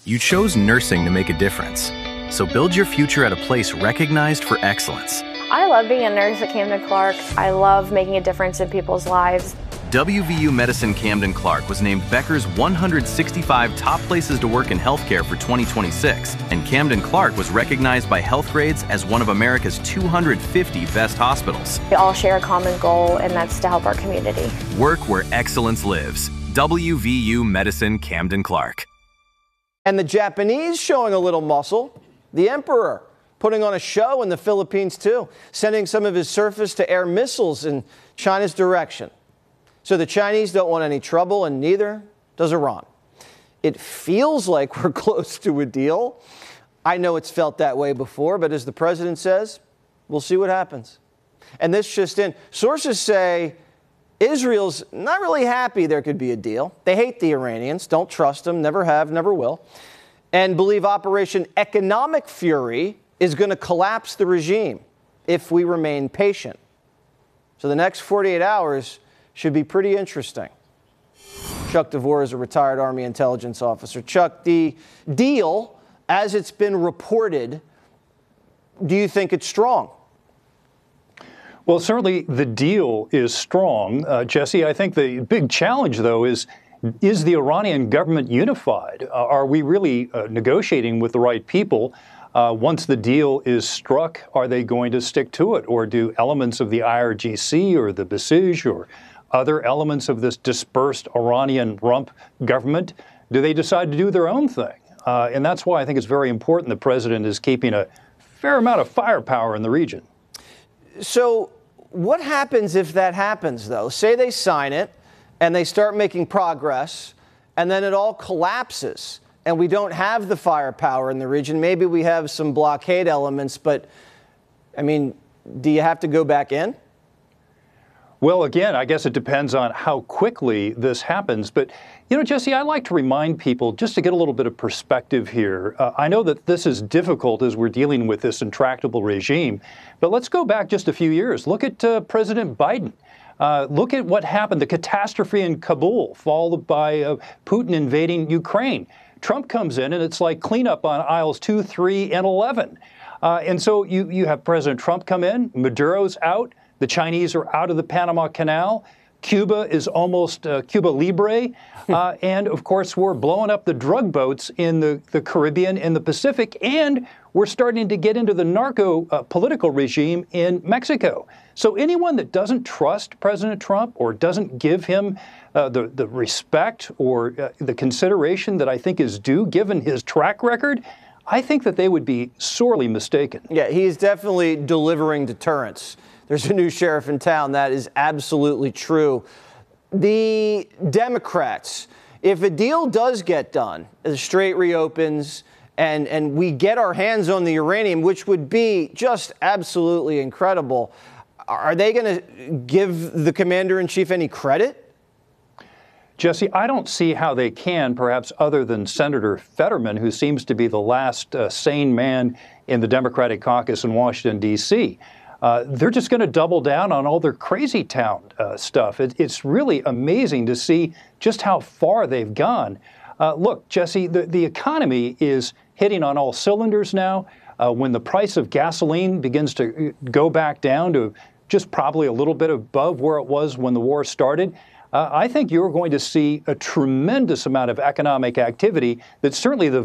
You chose nursing to make a difference. So build your future at a place recognized for excellence. I love being a nurse at Camden Clark. I love making a difference in people's lives. WVU Medicine Camden Clark was named Becker's 165 top places to work in healthcare for 2026, and Camden Clark was recognized by Healthgrades as one of America's 250 best hospitals. We all share a common goal, and that's to help our community. Work where excellence lives. WVU Medicine Camden Clark. And the Japanese showing a little muscle. The Emperor putting on a show in the Philippines, too, sending some of his surface-to-air missiles in China's direction. So the Chinese don't want any trouble, and neither does Iran. It feels like we're close to a deal. I know it's felt that way before, but as the president says, we'll see what happens. And this just in. Sources say Israel's not really happy there could be a deal. They hate the Iranians, don't trust them, never have, never will, and believe Operation Economic Fury is going to collapse the regime if we remain patient. So the next 48 hours should be pretty interesting. Chuck DeVore is a retired Army intelligence officer. Chuck, the deal, as it's been reported, do you think it's strong? Well, certainly the deal is strong, Jesse. I think the big challenge, though, is the Iranian government unified? Are we really negotiating with the right people? Once the deal is struck, are they going to stick to it? Or do elements of the IRGC or the Basij or other elements of this dispersed Iranian rump government, do they decide to do their own thing? And that's why I think it's very important the president is keeping a fair amount of firepower in the region. So what happens if that happens, though? Say they sign it and they start making progress, and then it all collapses, and we don't have the firepower in the region. Maybe we have some blockade elements, but, I mean, do you have to go back in? Well, again, I guess it depends on how quickly this happens. But, you know, Jesse, I like to remind people, just to get a little bit of perspective here, I know that this is difficult as we're dealing with this intractable regime, but let's go back just a few years. Look at President Biden. Look at what happened, the catastrophe in Kabul, followed by Putin invading Ukraine. Trump comes in, and it's like cleanup on aisles 2, 3, and 11. And so you have President Trump come in, Maduro's out, the Chinese are out of the Panama Canal, Cuba is almost Cuba Libre, and of course we're blowing up the drug boats in the Caribbean and the Pacific, and we're starting to get into the narco political regime in Mexico. So anyone that doesn't trust President Trump or doesn't give him the respect or the consideration that I think is due given his track record, I think that they would be sorely mistaken. Yeah, he's definitely delivering deterrence. There's a new sheriff in town. That is absolutely true. The Democrats, if a deal does get done, the Strait reopens, and we get our hands on the uranium, which would be just absolutely incredible, are they going to give the commander-in-chief any credit? Jesse, I don't see how they can, perhaps other than Senator Fetterman, who seems to be the last sane man in the Democratic caucus in Washington, D.C. They're just going to double down on all their crazy town stuff. It's really amazing to see just how far they've gone. Look, Jesse, the economy is hitting on all cylinders now. When the price of gasoline begins to go back down to just probably a little bit above where it was when the war started, I think you're going to see a tremendous amount of economic activity that certainly the